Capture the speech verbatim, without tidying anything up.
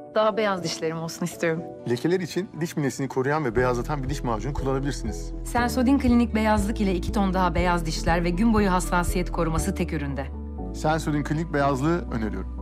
Daha beyaz dişlerim olsun istiyorum. Lekeler için diş minesini koruyan ve beyazlatan bir diş macunu kullanabilirsiniz. Sensodyne Klinik beyazlık ile iki ton daha beyaz dişler ve gün boyu hassasiyet koruması tek üründe. Sensodyne klinik beyazlığı öneriyorum.